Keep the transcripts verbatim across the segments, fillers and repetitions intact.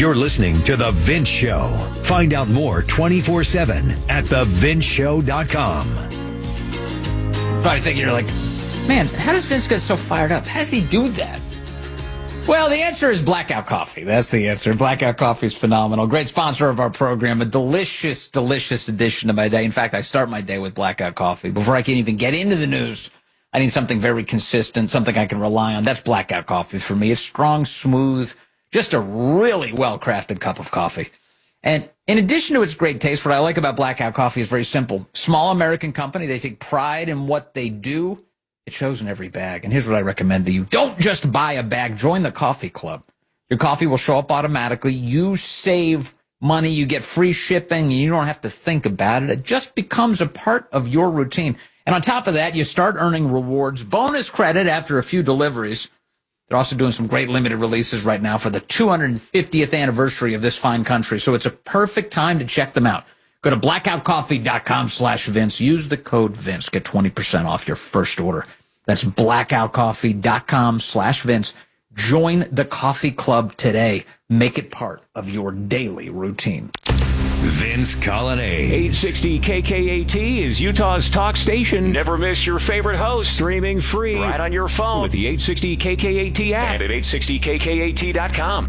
You're listening to The Vince Show. Find out more twenty-four seven at the vince show dot com. Probably thinking, you're like, man, how does Vince get so fired up? How does he do that? Well, the answer is Blackout Coffee. That's the answer. Blackout Coffee is phenomenal. Great sponsor of our program. A delicious, delicious addition to my day. In fact, I start my day with Blackout Coffee. Before I can even get into the news, I need something very consistent, something I can rely on. That's Blackout Coffee for me. It's strong, smooth, just a really well-crafted cup of coffee. And in addition to its great taste, what I like about Blackout Coffee is very simple. Small American company. They take pride in what they do. It shows in every bag. And here's what I recommend to you. Don't just buy a bag. Join the coffee club. Your coffee will show up automatically. You save money. You get free shipping. And you don't have to think about it. It just becomes a part of your routine. And on top of that, you start earning rewards, bonus credit after a few deliveries. They're also doing some great limited releases right now for the two hundred fiftieth anniversary of this fine country. So it's a perfect time to check them out. Go to blackout coffee dot com slash Vince. Use the code Vince. Get twenty percent off your first order. That's blackout coffee dot com slash Vince. Join the coffee club today. Make it part of your daily routine. Vince Colonnade. eight sixty K K A T is Utah's talk station. Never miss your favorite host. Streaming free right on your phone with the eight sixty K K A T app and at eight sixty K K A T dot com.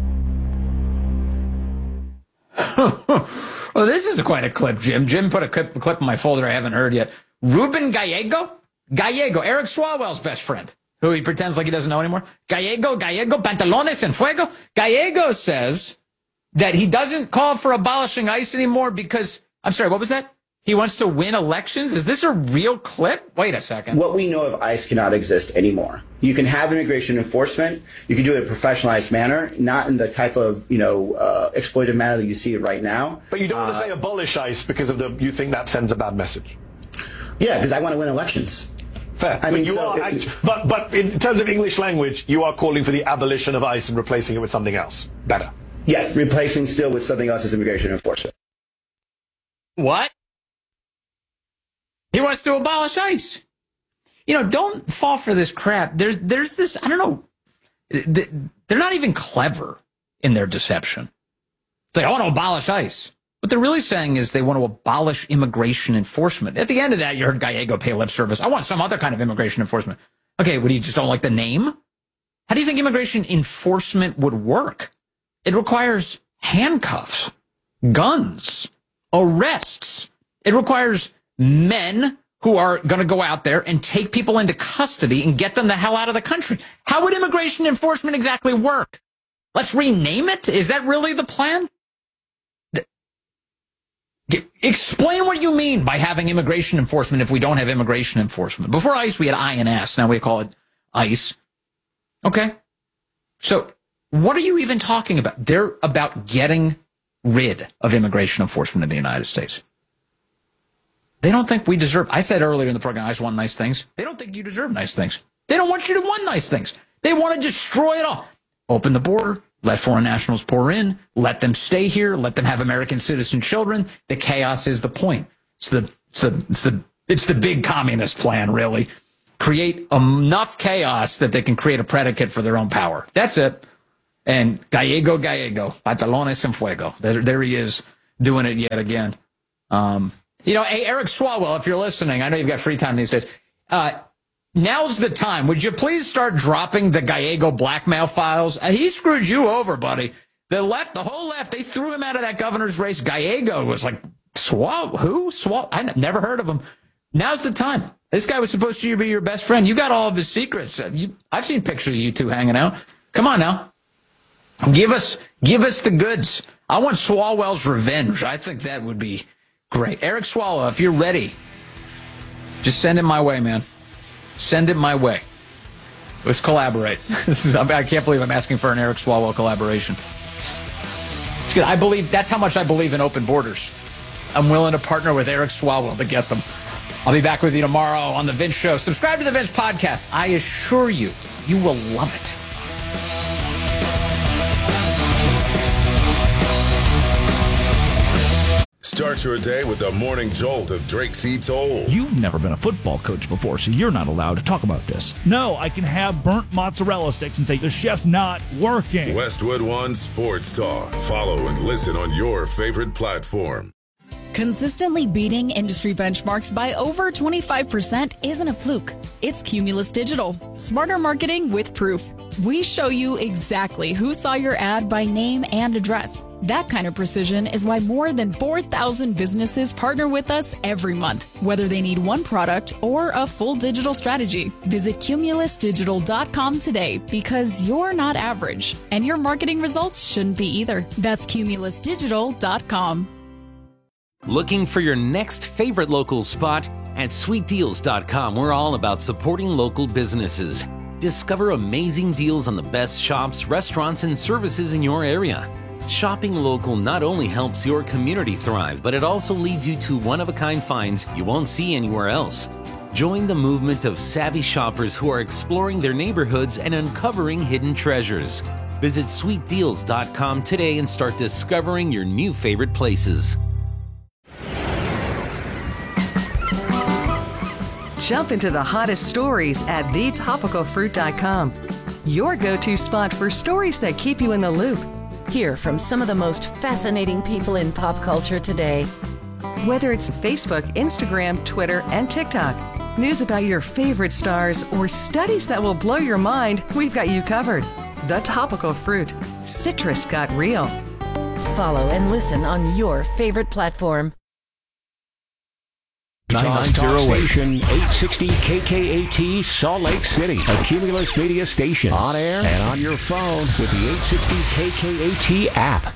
Well, this is quite a clip, Jim. Jim put a clip, a clip in my folder I haven't heard yet. Ruben Gallego? Gallego, Eric Swalwell's best friend, who he pretends like he doesn't know anymore. Gallego, Gallego, pantalones en fuego. Gallego says that he doesn't call for abolishing ICE anymore because, I'm sorry, what was that? He wants to win elections? Is this a real clip? Wait a second. What we know of ICE cannot exist anymore. You can have immigration enforcement. You can do it in a professionalized manner, not in the type of, you know, uh, exploitive manner that you see it right now. But you don't want to uh, say abolish ICE because of the, you think that sends a bad message. Yeah, because I want to win elections. Fair. I but mean, you so are, it, but, but in terms of English language, you are calling for the abolition of ICE and replacing it with something else. Better. Yeah, replacing still with something else as immigration enforcement. What? He wants to abolish ICE. You know, don't fall for this crap. There's, there's this, I don't know, they're not even clever in their deception. It's like, I want to abolish ICE. What they're really saying is they want to abolish immigration enforcement. At the end of that, you heard Gallego pay lip service. I want some other kind of immigration enforcement. Okay, what, do you just don't like the name? How do you think immigration enforcement would work? It requires handcuffs, guns, arrests. It requires men who are going to go out there and take people into custody and get them the hell out of the country. How would immigration enforcement exactly work? Let's rename it? Is that really the plan? Explain what you mean by having immigration enforcement if we don't have immigration enforcement. Before ICE, we had I N S. Now we call it ICE. Okay. So what are you even talking about? They're about getting rid of immigration enforcement in the United States. They don't think we deserve. I said earlier in the program, I just want nice things. They don't think you deserve nice things. They don't want you to want nice things. They want to destroy it all. Open the border. Let foreign nationals pour in. Let them stay here. Let them have American citizen children. The chaos is the point. It's the, it's the, it's the, it's the big communist plan, really. Create enough chaos that they can create a predicate for their own power. That's it. And Gallego, Gallego, pantalones en fuego. There, there he is doing it yet again. Um, you know, hey, Eric Swalwell, if you're listening, I know you've got free time these days. Uh, Now's the time. Would you please start dropping the Gallego blackmail files? Uh, he screwed you over, buddy. The left, the whole left, they threw him out of that governor's race. Gallego was like, Swal, who? Swal, I never heard of him. Now's the time. This guy was supposed to be your best friend. You got all of his secrets. You, I've seen pictures of you two hanging out. Come on now. Give us, give us the goods. I want Swalwell's revenge. I think that would be great. Eric Swalwell, if you're ready, just send it my way, man. Send it my way. Let's collaborate. This is, I can't believe I'm asking for an Eric Swalwell collaboration. It's good. I believe that's how much I believe in open borders. I'm willing to partner with Eric Swalwell to get them. I'll be back with you tomorrow on The Vince Show. Subscribe to The Vince Podcast. I assure you, you will love it. Start your day with the morning jolt of Drake C. Toll. You've never been a football coach before, so you're not allowed to talk about this. No, I can have burnt mozzarella sticks and say the chef's not working. Westwood One Sports Talk. Follow and listen on your favorite platform. Consistently beating industry benchmarks by over twenty-five percent isn't a fluke. It's Cumulus Digital. Smarter marketing with proof. We show you exactly who saw your ad by name and address. That kind of precision is why more than four thousand businesses partner with us every month, whether they need one product or a full digital strategy. Visit cumulus digital dot com today because you're not average, and your marketing results shouldn't be either. That's cumulus digital dot com. Looking for your next favorite local spot? At sweet deals dot com, we're all about supporting local businesses. Discover amazing deals on the best shops, restaurants, and services in your area. Shopping local not only helps your community thrive, but it also leads you to one-of-a-kind finds you won't see anywhere else. Join the movement of savvy shoppers who are exploring their neighborhoods and uncovering hidden treasures. Visit sweet deals dot com today and start discovering your new favorite places. Jump into the hottest stories at the topical fruit dot com. Your go-to spot for stories that keep you in the loop. Hear from some of the most fascinating people in pop culture today. Whether it's Facebook, Instagram, Twitter, and TikTok, news about your favorite stars, or studies that will blow your mind, we've got you covered. The Topical Fruit. Citrus got real. Follow and listen on your favorite platform. nine nine zero eight eight sixty K K A T Salt Lake City, a Cumulus Media station, on air and on your phone with the eight sixty K K A T app.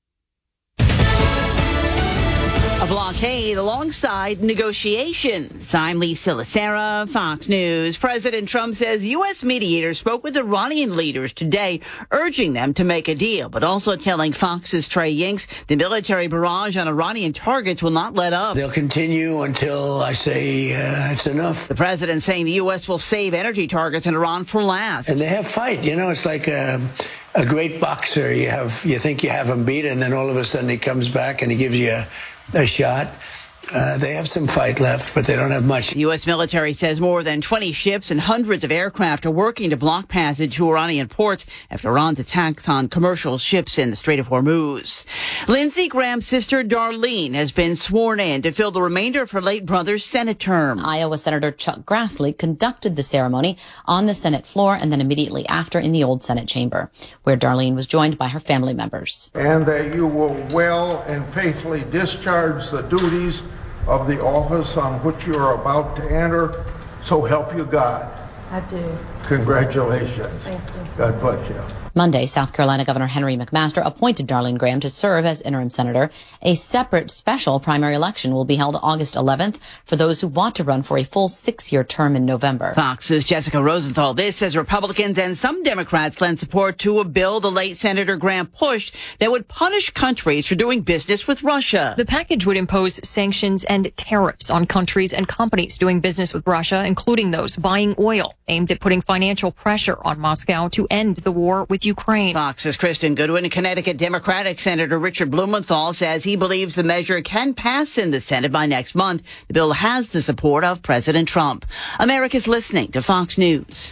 A blockade alongside negotiations. I'm Lisa Lacera, Fox News. President Trump says U S mediators spoke with Iranian leaders today, urging them to make a deal, but also telling Fox's Trey Yinks the military barrage on Iranian targets will not let up. They'll continue until I say uh, it's enough. The president saying the U S will save energy targets in Iran for last. And they have fight. You know, it's like a, a great boxer. You have, you think you have him beat, and then all of a sudden he comes back and he gives you a a shot. Uh, they have some fight left, but they don't have much. The U S military says more than twenty ships and hundreds of aircraft are working to block passage to Iranian ports after Iran's attacks on commercial ships in the Strait of Hormuz. Lindsey Graham's sister Darlene has been sworn in to fill the remainder of her late brother's Senate term. Iowa Senator Chuck Grassley conducted the ceremony on the Senate floor and then immediately after in the old Senate chamber, where Darlene was joined by her family members. And that you will well and faithfully discharge the duties of the office on which you are about to enter, so help you God. I do. Congratulations. Thank you. God bless you. Monday, South Carolina Governor Henry McMaster appointed Darlene Graham to serve as interim senator. A separate special primary election will be held August eleventh for those who want to run for a full six-year term in November. Fox's Jessica Rosenthal. This as Republicans and some Democrats lend support to a bill the late Senator Graham pushed that would punish countries for doing business with Russia. The package would impose sanctions and tariffs on countries and companies doing business with Russia, including those buying oil, aimed at putting financial pressure on Moscow to end the war with Ukraine. Fox's Kristen Goodwin. Connecticut Democratic Senator Richard Blumenthal says he believes the measure can pass in the Senate by next month. The bill has the support of President Trump. America's listening to Fox News.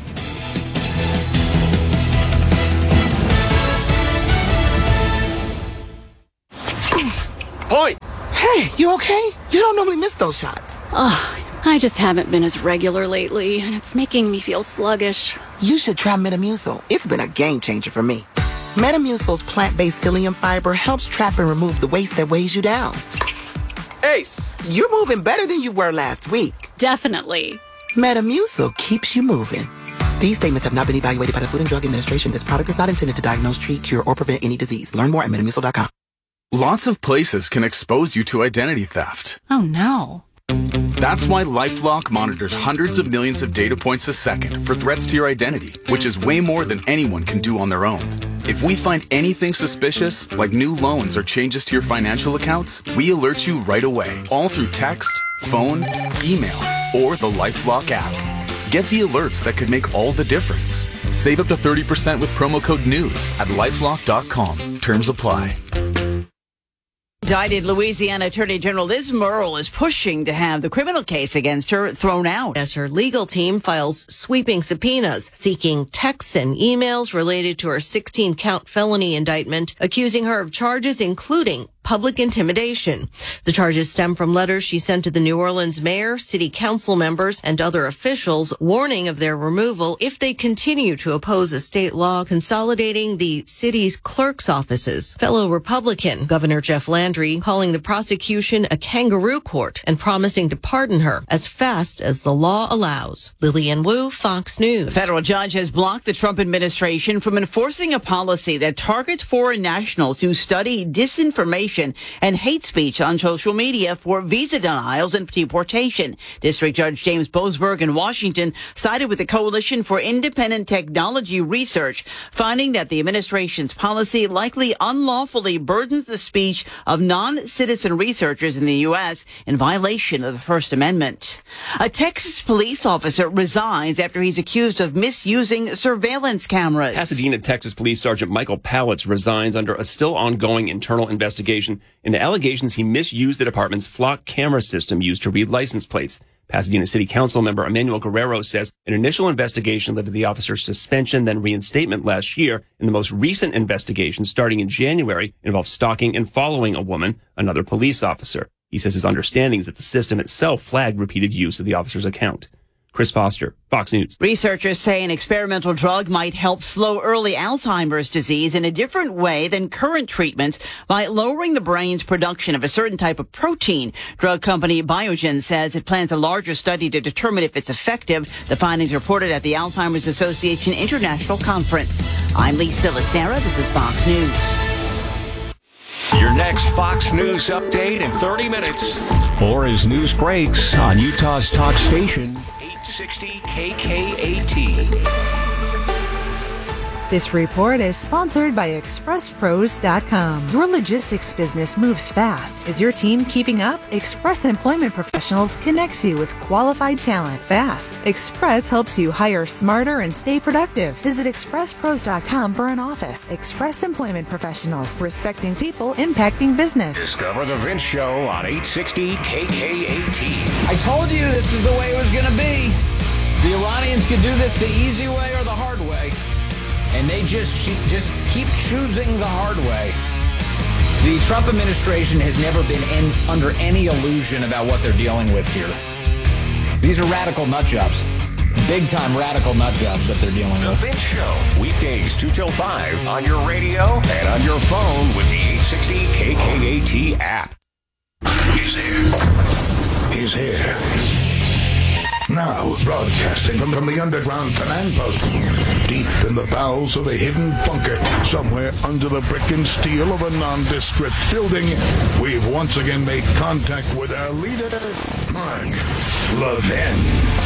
Point. Hey, you okay? You don't normally miss those shots. Oh, I just haven't been as regular lately, and it's making me feel sluggish. You should try Metamucil. It's been a game changer for me. Metamucil's plant-based psyllium fiber helps trap and remove the waste that weighs you down. Ace, you're moving better than you were last week. Definitely. Metamucil keeps you moving. These statements have not been evaluated by the Food and Drug Administration. This product is not intended to diagnose, treat, cure, or prevent any disease. Learn more at metamucil dot com. Lots of places can expose you to identity theft. Oh, no. That's why LifeLock monitors hundreds of millions of data points a second for threats to your identity, which is way more than anyone can do on their own. If we find anything suspicious, like new loans or changes to your financial accounts, we alert you right away, all through text, phone, email, or the LifeLock app. Get the alerts that could make all the difference. Save up to thirty percent with promo code NEWS at lifelock dot com. Terms apply. Indicted Louisiana Attorney General Liz Murrill is pushing to have the criminal case against her thrown out. As her legal team files sweeping subpoenas seeking texts and emails related to her sixteen count felony indictment, accusing her of charges including public intimidation. The charges stem from letters she sent to the New Orleans mayor, city council members, and other officials warning of their removal if they continue to oppose a state law consolidating the city's clerk's offices. Fellow Republican Governor Jeff Landry calling the prosecution a kangaroo court and promising to pardon her as fast as the law allows. Lillian Wu, Fox News. A federal judge has blocked the Trump administration from enforcing a policy that targets foreign nationals who study disinformation and hate speech on social media for visa denials and deportation. District Judge James Boasberg in Washington sided with the Coalition for Independent Technology Research, finding that the administration's policy likely unlawfully burdens the speech of non-citizen researchers in the U S in violation of the First Amendment. A Texas police officer resigns after he's accused of misusing surveillance cameras. Pasadena, Texas Police Sergeant Michael Pallitz resigns under a still ongoing internal investigation into allegations he misused the department's flock camera system used to read license plates. Pasadena City Council member Emmanuel Guerrero says an initial investigation led to the officer's suspension, then reinstatement last year. And the most recent investigation, starting in January, involved stalking and following a woman, another police officer. He says his understanding is that the system itself flagged repeated use of the officer's account. Chris Foster, Fox News. Researchers say an experimental drug might help slow early Alzheimer's disease in a different way than current treatments by lowering the brain's production of a certain type of protein. Drug company Biogen says it plans a larger study to determine if it's effective. The findings reported at the Alzheimer's Association International Conference. I'm Lisa Lacera. This is Fox News. Your next Fox News update in thirty minutes. Or as news breaks on Utah's talk station, eight sixty K K A T. This report is sponsored by Express Pros dot com. Your logistics business moves fast. Is your team keeping up? Express Employment Professionals connects you with qualified talent fast. Express helps you hire smarter and stay productive. Visit Express Pros dot com for an office. Express Employment Professionals, respecting people, impacting business. Discover the Vince Show on eight sixty K K A T. I told you this is the way it was going to be. The Iranians could do this the easy way or the hard way. And they just just keep choosing the hard way. The Trump administration has never been in, under any illusion about what they're dealing with here. These are radical nut jobs. Big-time radical nut jobs that they're dealing The with. Vince Show, weekdays two till five on your radio and on your phone with the eight sixty K K A T app. He's here. He's here. Now, broadcasting from, from the underground command post, deep in the bowels of a hidden bunker, somewhere under the brick and steel of a nondescript building, we've once again made contact with our leader, Mark Levin.